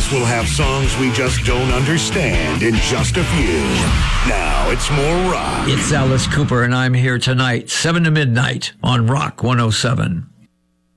Plus, we'll have songs we just don't understand in just a few. Now, it's more rock. It's Alice Cooper, and I'm here tonight, 7 to midnight on Rock 107.